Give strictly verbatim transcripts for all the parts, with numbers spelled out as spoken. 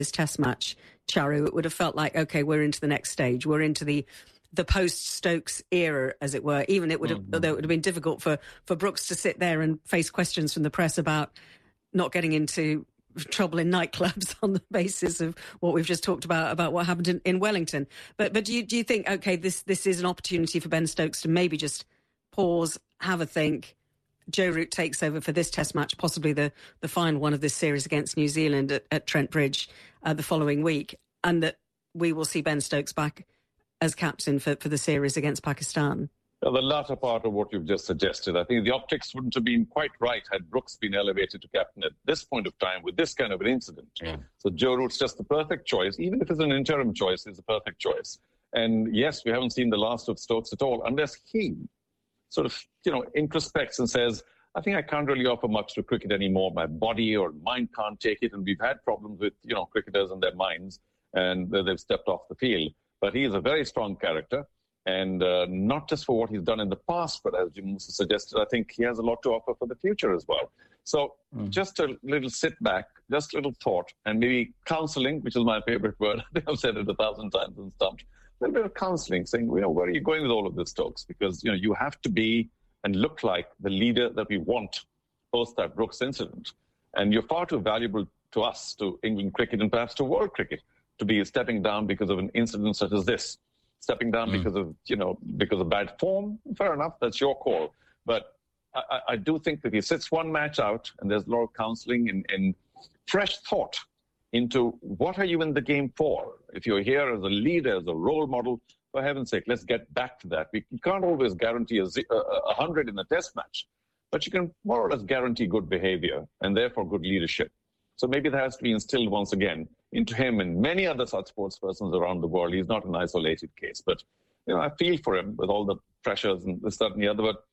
this Test match, Charu, it would have felt like, OK, we're into the next stage. We're into the the post-Stokes era, as it were. Even it would have, mm-hmm. although it would have been difficult for, for Brooks to sit there and face questions from the press about not getting into trouble in nightclubs on the basis of what we've just talked about, about what happened in, in Wellington. But but do you, do you think, OK, this, this is an opportunity for Ben Stokes to maybe just pause, have a think, Joe Root takes over for this Test match, possibly the, the final one of this series against New Zealand at, at Trent Bridge uh, the following week, and that we will see Ben Stokes back as captain for, for the series against Pakistan? Well, the latter part of what you've just suggested, I think the optics wouldn't have been quite right had Brooks been elevated to captain at this point of time with this kind of an incident. Yeah. So Joe Root's just the perfect choice. Even if it's an interim choice, it's a perfect choice. And yes, we haven't seen the last of Stokes at all, unless he sort of, you know, introspects and says, I think I can't really offer much to cricket anymore. My body or mind can't take it. And we've had problems with, you know, cricketers and their minds, and they've stepped off the field. But he is a very strong character, and uh, not just for what he's done in the past, but as Jim Musa suggested, I think he has a lot to offer for the future as well. So mm. just a little sit back, just a little thought, and maybe counselling, which is my favorite word. I think I've said it a thousand times and stumped. A little bit of counselling, saying, you know, where are you going with all of this, Stokes? Because, you know, you have to be and look like the leader that we want post that Brooks incident. And you're far too valuable to us, to England cricket, and perhaps to world cricket, to be stepping down because of an incident such as this. Stepping down mm. because of, you know, because of bad form, fair enough, that's your call. But I, I do think that if he sits one match out and there's a lot of counselling and, and fresh thought into what are you in the game for? If you're here as a leader, as a role model, for heaven's sake, let's get back to that. We can't always guarantee a, a, a hundred in a Test match, but you can more or less guarantee good behaviour and therefore good leadership. So maybe that has to be instilled once again into him and many other such sports persons around the world. He's not an isolated case, but you know, I feel for him with all the pressures and this, that, and the other. But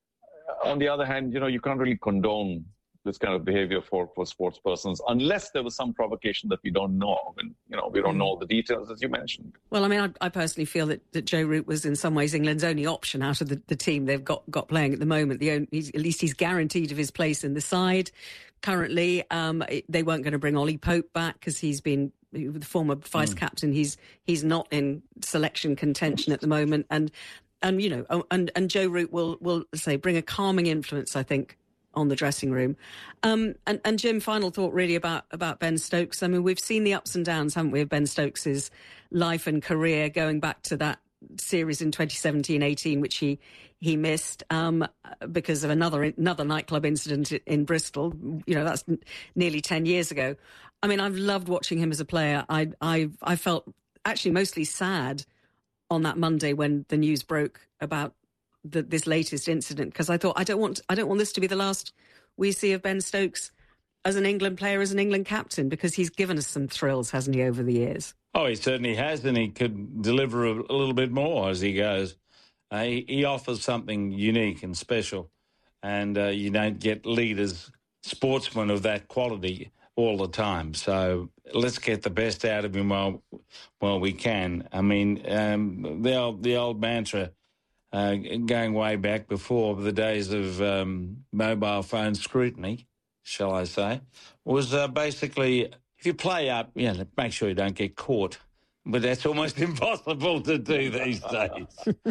on the other hand, you know, you can't really condone this kind of behavior for, for sports persons, unless there was some provocation that we don't know of. And, you know, we don't know all the details, as you mentioned. Well, I mean, I, I personally feel that, that Joe Root was in some ways England's only option out of the, the team they've got, got playing at the moment. The only, he's, at least he's guaranteed of his place in the side. Currently, um, they weren't going to bring Ollie Pope back because he's been the former vice mm. captain. He's he's not in selection contention at the moment. And, and you know, and, and Joe Root will, will say, bring a calming influence, I think, on the dressing room. Um, and, and Jim, final thought really about, about Ben Stokes. I mean, we've seen the ups and downs, haven't we, of Ben Stokes' life and career going back to that series in twenty seventeen eighteen, which he he missed um, because of another another nightclub incident in Bristol. You know, that's n- nearly ten years ago. I mean, I've loved watching him as a player. I I I felt actually mostly sad on that Monday when the news broke about the, this latest incident, because I thought I don't want I don't want this to be the last we see of Ben Stokes as an England player, as an England captain, because he's given us some thrills, hasn't he, over the years? Oh, he certainly has, and he could deliver a, a little bit more as he goes. Uh, he, he offers something unique and special, and uh, you don't get leaders, sportsmen of that quality all the time. So let's get the best out of him while, while we can. I mean, um, the old the old mantra, uh, going way back before the days of um, mobile phone scrutiny, shall I say, was uh, basically, if you play up, you know, make sure you don't get caught. But that's almost impossible to do these days.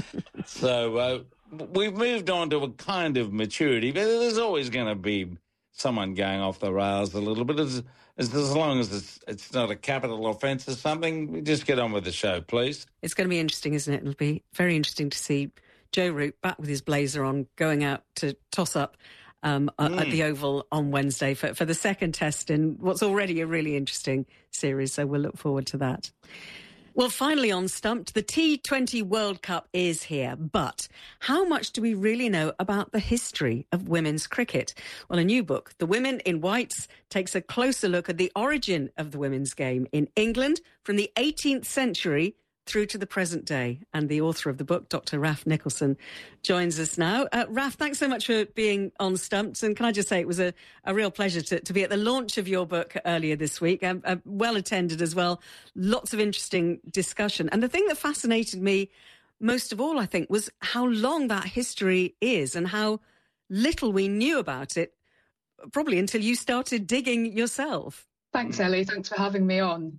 So uh, we've moved on to a kind of maturity, but there's always going to be someone going off the rails a little bit. As, as, as long as it's, it's not a capital offence or something, we just get on with the show, please. It's going to be interesting, isn't it? It'll be very interesting to see Joe Root back with his blazer on, going out to toss up Um, mm. at the Oval on Wednesday for, for the second test in what's already a really interesting series. So we'll look forward to that. Well, finally on Stumped, the T twenty World Cup is here. But how much do we really know about the history of women's cricket? Well, a new book, The Women in Whites, takes a closer look at the origin of the women's game in England from the eighteenth century through to the present day. And the author of the book, Doctor Raf Nicholson, joins us now. Uh, Raf, thanks so much for being on Stumped. And can I just say it was a, a real pleasure to, to be at the launch of your book earlier this week. Um, uh, well attended as well. Lots of interesting discussion. And the thing that fascinated me most of all, I think, was how long that history is and how little we knew about it, probably until you started digging yourself. Thanks, Ellie. Thanks for having me on.